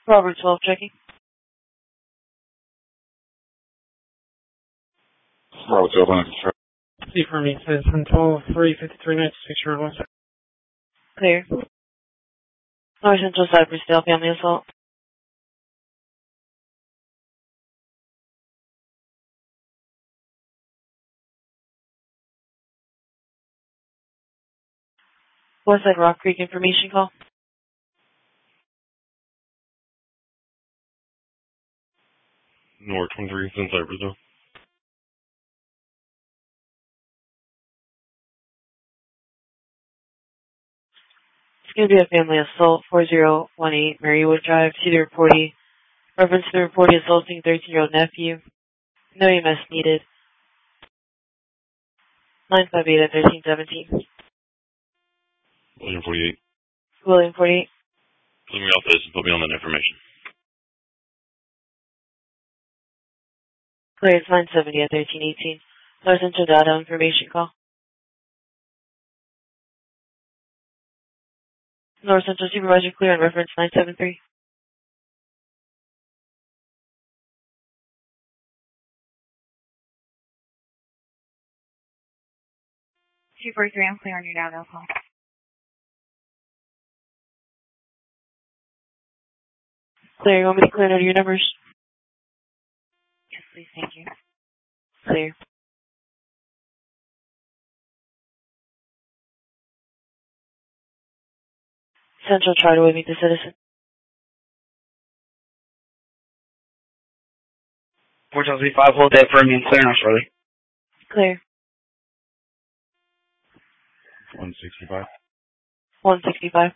Robert 12 checking. Robert 12 on the See for me, says 12-3-53-96 Clear. North Central Cypressdale family assault. Westside Rock Creek information call. North 23 in Cypressville. It's going to be a family assault, 4018 Marywood Drive, to the reportee. Reference to the reportee assaulting 13-year-old nephew. No EMS needed. 958 at 1317. William 48. William 48. Let me off this and put me on that information. Clear, it's 970 at 1318. North Central Data information call. North Central Supervisor clear on reference 973. 243, I'm clear on your now, call. Clear, you want me to clear under your numbers? Yes, please, thank you. Clear. Central, try to meet the citizen. 4035, hold that for me and clear now, Shirley. Clear. 165. 165.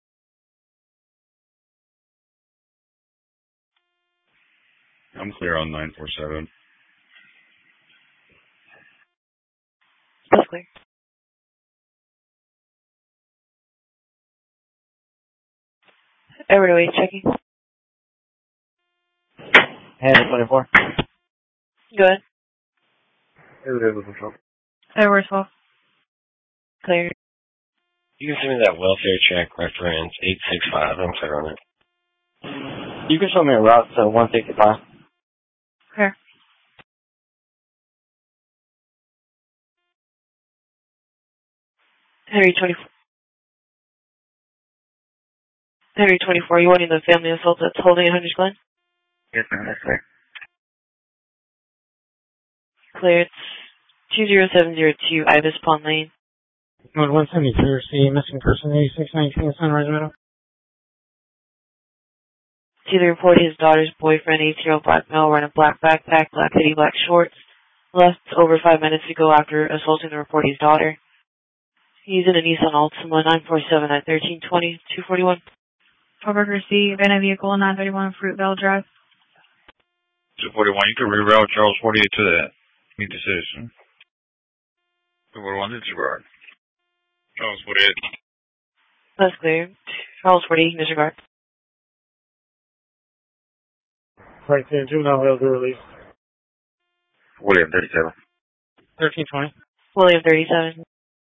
I'm clear on 947. That's clear. Everywhere checking. Hand 24. Good. Everywhere control. Everywhere 12. Clear. You can send me that welfare check reference 865. I'm clear on it. You can show me a route to 165. Clear. Henry 24. Henry 24, you wanting the family assault that's holding 100 Glen? Yes, ma'am, that's clear. Clear, it's 20702 Ibis Pond Lane. Mode 172, see missing person 8619 Sunrise Meadow. See the report his daughter's boyfriend, 18-year-old black male, wearing a black backpack, black hoodie, black shorts, left over 5 minutes ago after assaulting the reportee's daughter. He's in a Nissan Altima 947 at 1320 241. Public receive in a vehicle 931 Fruitvale Drive. 241, you can reroute Charles 48 to that. Meet the citizen. 241, disregard. Charles 48. That's clear. Charles 48, disregard. Right there, juvenile held release. William 37. 1320. William 37.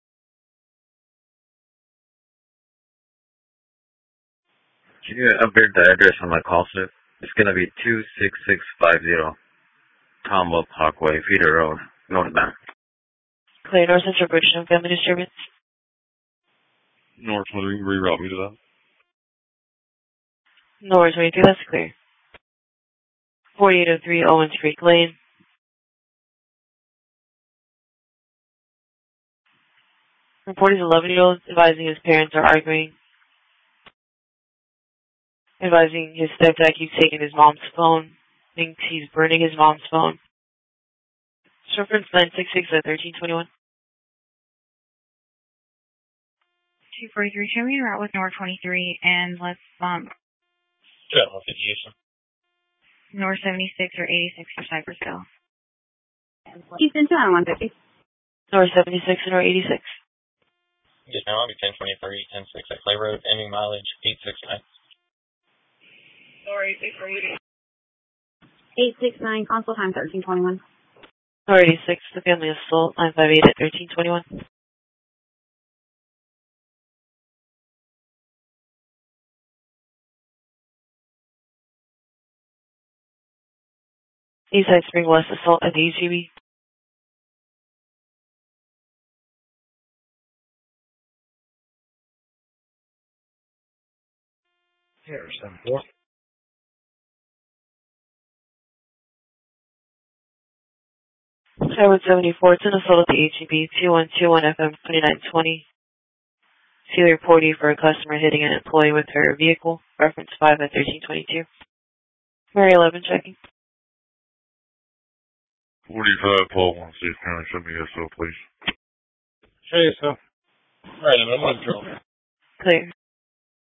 Can you update the address on my call slip? It's going to be 26650 Tomwell Parkway, Feeder Road, northbound. Clear, North Central Bridgestone family disturbance. North 23, reroute me to that. North 23, that's clear. 4803 Owens Creek Lane. Reporting 11-year-old advising his parents are arguing. Advising his stepdad keeps taking his mom's phone. Thinks he's burning his mom's phone. Reference 966 at 1321. 243, show me a route with North 23 and let's Yeah, I'll take you. North 76 or 86 for Cypressville. Eastern Town 150. North 76 and or 86. Yes, now I'll be 1023, 106 at Clay Road, ending mileage 869. Sorry, 869, console time 1321. Or 86, the family assault 958 at 1321. Eastside Spring West assault at the HEB. Here, 7-4. 7174, it's an assault at the HEB, 2121 FM 2920. Sealy reporting for a customer hitting an employee with her vehicle. Reference 5 at 1322. Mary 11 checking. 45 Paul 16 County, show me SO, please. Show you so. Alright, I'm going to draw. Clear.